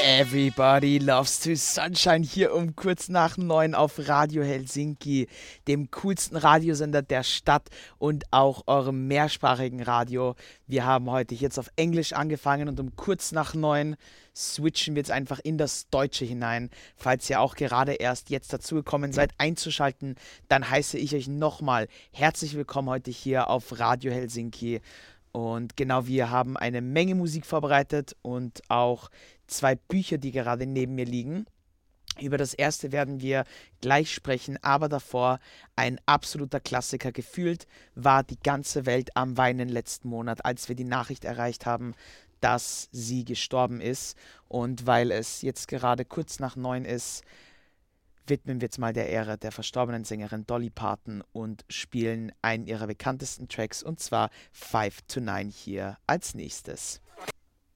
Everybody loves to Sunshine hier um kurz nach 9 auf Radio Helsinki, dem coolsten Radiosender der Stadt und auch eurem mehrsprachigen Radio. Wir haben heute jetzt auf Englisch angefangen und um kurz nach 9 switchen wir jetzt einfach in das Deutsche hinein. Falls ihr auch gerade erst jetzt dazugekommen seid, einzuschalten, dann heiße ich euch nochmal herzlich willkommen heute hier auf Radio Helsinki. Und genau, wir haben eine Menge Musik vorbereitet und auch zwei Bücher, die gerade neben mir liegen. Über das erste werden wir gleich sprechen, aber davor ein absoluter Klassiker. Gefühlt war die ganze Welt am Weinen letzten Monat, als wir die Nachricht erreicht haben, dass sie gestorben ist. Und weil es jetzt gerade kurz nach 9 ist, widmen wir jetzt mal der Ehre der verstorbenen Sängerin Dolly Parton und spielen einen ihrer bekanntesten Tracks, und zwar 5 to 9 hier als nächstes.